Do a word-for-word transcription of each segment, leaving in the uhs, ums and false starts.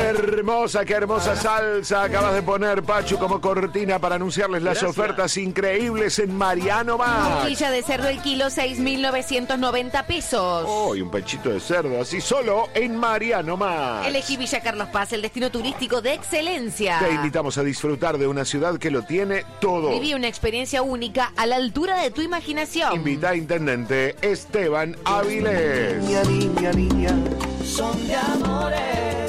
hermosa, qué hermosa salsa acabas de poner, Pachu, como cortina para anunciarles las Gracias. ofertas increíbles en Mariano Max. Costilla de cerdo el kilo, seis mil novecientos noventa pesos. Oh, y un pechito de cerdo, así solo en Mariano Max. Elegí Villa Carlos Paz, el destino turístico de excelencia. Te invitamos a disfrutar de una ciudad que lo tiene todo. Viví una experiencia única a la altura de tu imaginación. Invita a Intendente Esteban Avilés. Niña, niña, niña, son de amores,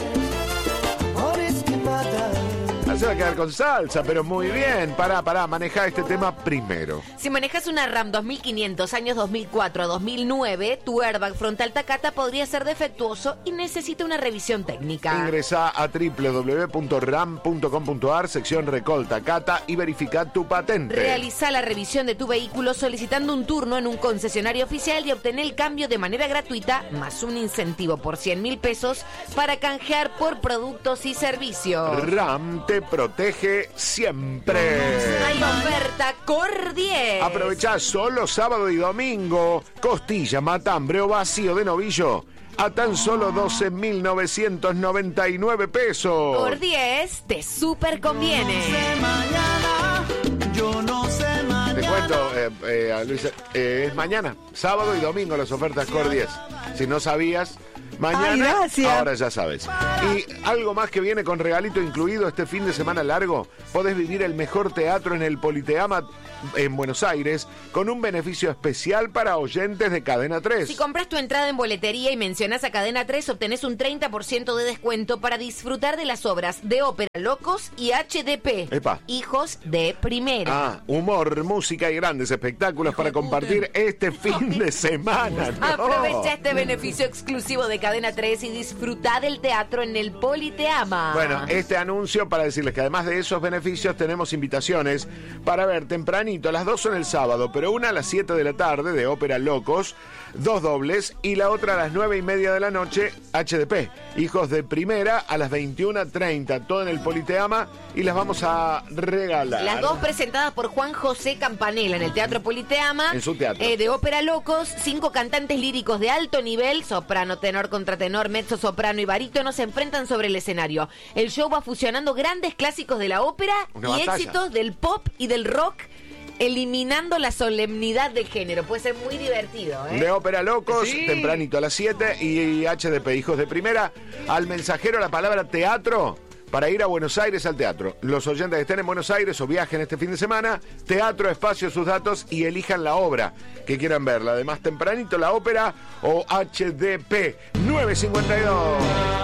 amores que matan. Se va a quedar con salsa, pero muy bien. Pará, pará, maneja este tema primero. Si manejas una RAM dos mil quinientos, años dos mil cuatro a dos mil nueve, tu airbag frontal Takata podría ser defectuoso y necesita una revisión técnica. Ingresa a doble u doble u doble u punto ram punto com punto a r, sección Recol Takata, y verifica tu patente. Realiza la revisión de tu vehículo solicitando un turno en un concesionario oficial y obtener el cambio de manera gratuita, más un incentivo por cien mil pesos para canjear por productos y servicios. RAM te protege siempre. Hay oferta Cor diez. Aprovechá solo sábado y domingo. Costilla, matambre o vacío de novillo a tan solo doce mil novecientos noventa y nueve pesos. Cor diez te super conviene. No sé mañana, yo no sé mañana. Te cuento, eh, eh, a Luisa, eh, es mañana, sábado y domingo las ofertas Cor diez. Si no sabías, mañana, Ay, gracias. ahora ya sabes. Y algo más que viene con regalito incluido este fin de semana largo. Podés vivir el mejor teatro en el Politeama en Buenos Aires con un beneficio especial para oyentes de Cadena tres. Si compras tu entrada en boletería y mencionas a Cadena tres, obtenés un treinta por ciento de descuento para disfrutar de las obras de Ópera Locos y H D P. Epa. Hijos de Primera. Ah, humor, música y grandes espectáculos para compartir este fin de semana. ¿no? Aprovecha este beneficio exclusivo de Cadena tres y disfruta del teatro en el Politeama. Bueno, este anuncio para decirles que además de esos beneficios tenemos invitaciones para ver tempranito. Las dos son el sábado, pero una a las siete de la tarde de Ópera Locos, dos dobles, y la otra a las nueve y media de la noche, H D P. Hijos de Primera a las veintiuna treinta, todo en el Politeama, y las vamos a regalar. Las dos presentadas por Juan José Campanella en el Teatro Politeama. En su teatro. Eh, de Ópera Locos, cinco cantantes líricos de alto nivel, soprano, tenor, contratenor, mezzo, soprano y barítono, se enfrentan sobre el escenario. El show va fusionando grandes clásicos de la ópera Una y batalla. éxitos del pop y del rock, eliminando la solemnidad del género. Puede ser muy divertido, ¿eh? De Ópera Locos, Sí. tempranito a las siete, y H D P, Hijos de Primera. Al mensajero la palabra teatro para ir a Buenos Aires al teatro. Los oyentes que estén en Buenos Aires o viajen este fin de semana, teatro, espacio, sus datos y elijan la obra que quieran verla. Además, tempranito la ópera o H D P. nueve cincuenta y dos.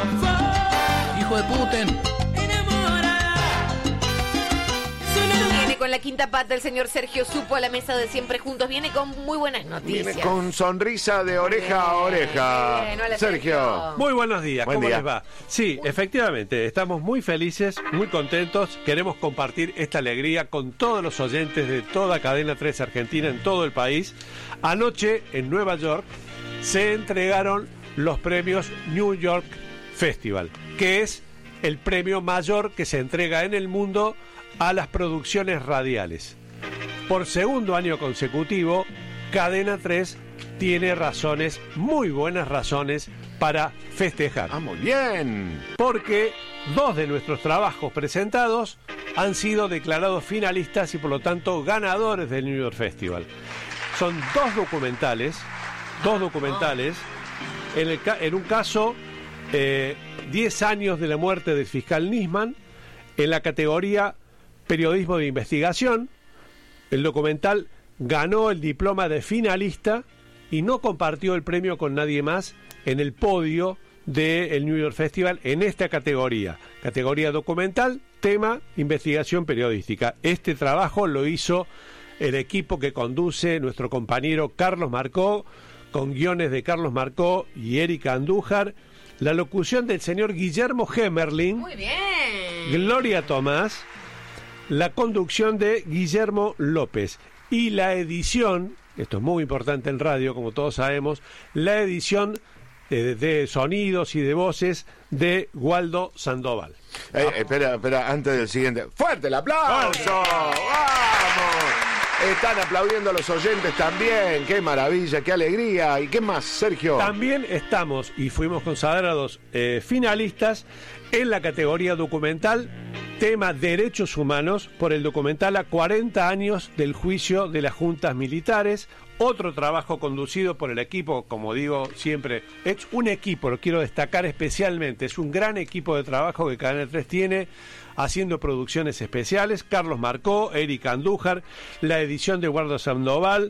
Hijo de Putin. Viene con la quinta pata el señor Sergio Supo a la mesa de Siempre Juntos. Viene con muy buenas noticias. Viene con sonrisa de oreja a oreja. Bien, hola, Sergio. Sergio. Muy buenos días, Buen ¿cómo día. les va? Sí, efectivamente, estamos muy felices, muy contentos, queremos compartir esta alegría con todos los oyentes de toda Cadena tres Argentina en todo el país. Anoche, en Nueva York, se entregaron los premios New York Festival, que es el premio mayor que se entrega en el mundo a las producciones radiales. Por segundo año consecutivo, Cadena tres tiene razones, muy buenas razones, para festejar. Ah, muy bien. Porque dos de nuestros trabajos presentados han sido declarados finalistas y por lo tanto ganadores del New York Festival. Son dos documentales, dos documentales, en, el ca- en un caso, eh, diez años de la muerte del fiscal Nisman, en la categoría Periodismo de Investigación. El documental ganó el diploma de finalista y no compartió el premio con nadie más en el podio del New York Festival en esta categoría. Categoría documental, tema, investigación periodística. Este trabajo lo hizo el equipo que conduce nuestro compañero Carlos Marcó, con guiones de Carlos Marcó y Erika Andújar, la locución del señor Guillermo Hemerling, Muy bien. Gloria Tomás, la conducción de Guillermo López y la edición, esto es muy importante en radio, como todos sabemos, la edición de, de sonidos y de voces de Waldo Sandoval. Eh, espera, espera, antes del siguiente. ¡Fuerte el aplauso! ¡Vamos! Están aplaudiendo a los oyentes también. Qué maravilla, qué alegría. ¿Y qué más, Sergio? También estamos y fuimos consagrados eh, finalistas en la categoría documental, tema Derechos Humanos, por el documental a cuarenta años del juicio de las juntas militares. Otro trabajo conducido por el equipo, como digo siempre, es un equipo, lo quiero destacar especialmente, es un gran equipo de trabajo que Cadena tres tiene, haciendo producciones especiales. Carlos Marcó, Eric Andújar, la edición de Eduardo Sandoval,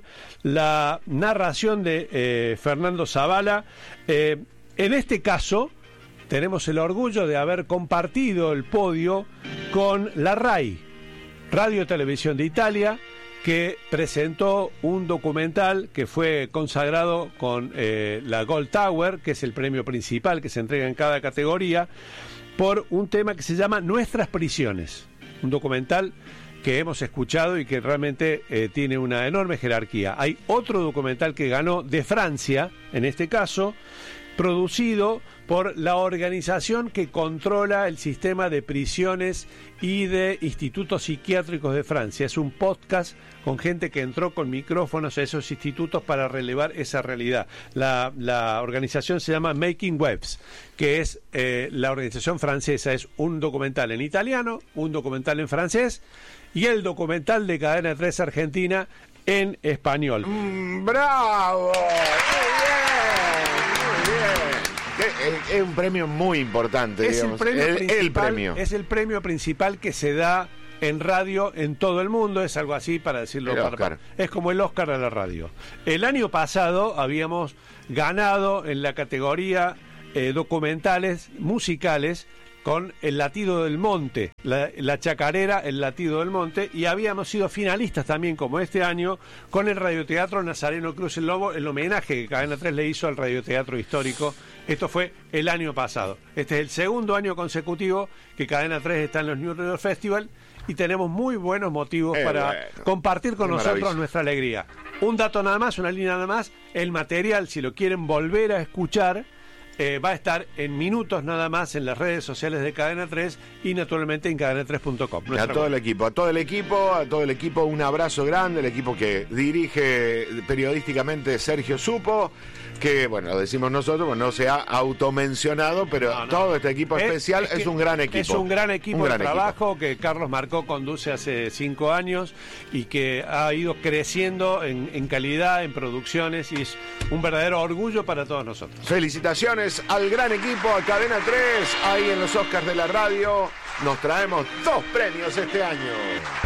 la narración de eh, Fernando Zavala. Eh, en este caso, tenemos el orgullo de haber compartido el podio con la RAI, Radio Televisión de Italia, que presentó un documental que fue consagrado con eh, la Gold Tower, que es el premio principal que se entrega en cada categoría, por un tema que se llama Nuestras Prisiones, un documental que hemos escuchado y que realmente eh, tiene una enorme jerarquía. Hay otro documental que ganó de Francia, en este caso, producido por la organización que controla el sistema de prisiones y de institutos psiquiátricos de Francia. Es un podcast con gente que entró con micrófonos a esos institutos para relevar esa realidad. La, la organización se llama Making Webs, que es eh, la organización francesa. Es un documental en italiano, un documental en francés y el documental de Cadena tres Argentina en español. Mm, ¡Bravo! ¡Muy bien! ¡Muy bien! Es, es un premio muy importante, Es el digamos. premio el, principal, el premio. Es el premio principal que se da en radio en todo el mundo, es algo así para decirlo. El para- Oscar. Es como el Oscar de la radio. El año pasado habíamos ganado en la categoría eh, documentales musicales con El Latido del Monte, la, la chacarera El Latido del Monte, y habíamos sido finalistas también, como este año, con el radioteatro Nazareno Cruz el Lobo, el homenaje que Cadena tres le hizo al radioteatro histórico. Esto fue el año pasado. Este es el segundo año consecutivo que Cadena tres está en los New York Festival y tenemos muy buenos motivos Eh, para bueno. compartir con Qué nosotros maravilla. nuestra alegría. Un dato nada más, una línea nada más, el material, si lo quieren volver a escuchar, Eh, va a estar en minutos nada más en las redes sociales de Cadena tres y naturalmente en cadena tres punto com. A todo el equipo, a todo el equipo, a todo el equipo, un abrazo grande, el equipo que dirige periodísticamente Sergio Supo, que bueno, lo decimos nosotros, pues no se ha automencionado, pero No, no. todo este equipo especial es, que un gran equipo. Es un gran equipo Un gran de equipo. trabajo que Carlos Marcó conduce hace cinco años y que ha ido creciendo en, en calidad, en producciones, y es un verdadero orgullo para todos nosotros. Felicitaciones al gran equipo, a Cadena tres, ahí en los Oscars de la radio. Nos traemos dos premios este año.